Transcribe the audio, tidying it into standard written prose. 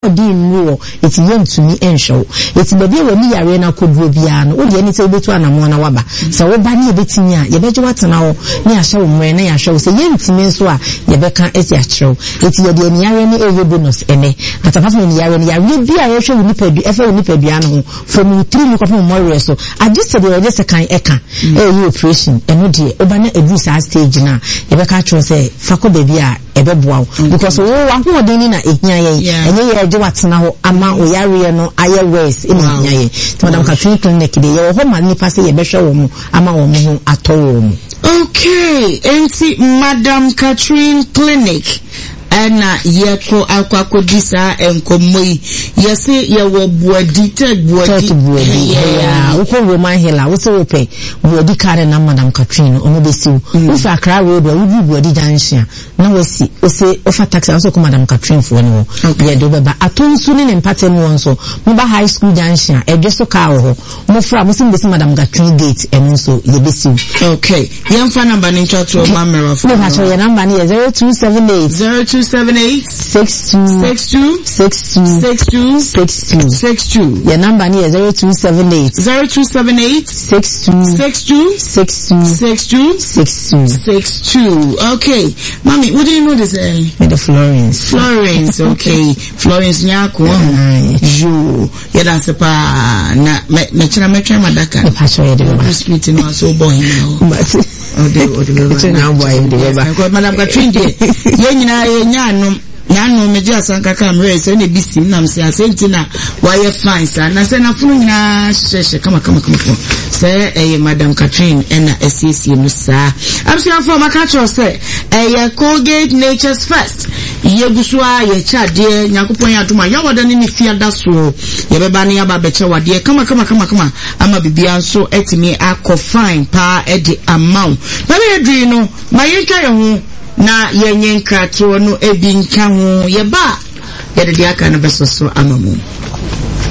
di nwo eti yentumi enhwe eti baby we mi yare na koduro bia no wo de ni se obetu anamo na waba sa wo ba ni ebetimi a ye beje watena wo ni ahye wo mre na ya hwe wo se yentimi nso a ye beka eti akyerew eti ye de ni yare ni eye bonus ene atapafo ni yare bia ye hwe wo nipadu efe wo nipadu an ho from 3 ni kwafo more so agiste de ye se kan eka e operation eno de oba na edu sa stage na ye beka akyerew se fako baby a ebeboa because wo wa ho ni na ehia ye enye ye je watena ho ama o yare no aye west e na ehia ye Madam Catherine clinic de ye ho ma nipa se ye behwe wo mu ama wo mu ho atowo mu. Okay, enti Madam Catherine clinic ana yeko akwako disa enkomoi yese ye wo buadi ya uko Roman Hela wo se wo pe buadi kare na Madam Catherine ono besi wo fa Accra road wo bi buadi junction na wasi o se ofa taxi also ko Madam Catherine fo ni wo ye do beba atonsu ni empate mu wonso mo ba high school junction edwe so ka wo mo fra mo sim besi Madam Catherine gate eno so ye besi. Okay, yemfa number ni nchoto mamero fo no ha cho ye number ni 0278 62. Your number ni 0278 62. Okay, Mommy, what do you know this? The Florence, okay. Florence nyako. Jo, ya dance pa na mechana madaka. Pastor ye de street no so boy now. But Madam Catherine, Nyano meje asanka kamre se ne bisim na mse asenti na why fine sa na se na funu nyina sheshe kama se Madam Catherine ena SCC no sa amsia for makacho se Colgate Nature's First yegusua ye chade nyakopon ya tuma ya wada ni fia da so ye beba ne aba beche wade kama ama bibia so etimi akọ fine pa edi amount na be dri no mayenka ye ho na yenye nkrato no ebi nka ho ye ba ye de aka na besoso amamu.